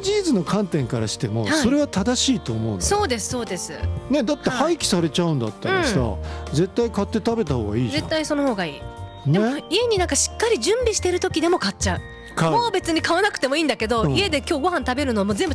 SDGs の観点からしてもそれは正しいと思うの、 そうですそうです、 ね、だって廃棄されちゃうんだったらさ、絶対買って食べた方がいいじゃん。 絶対その方がいい、でもね、 家になんかしっかり準備してる時でも買っちゃう。もう別に買わなくてもいいんだけど、家で今日ご飯食べるのも全部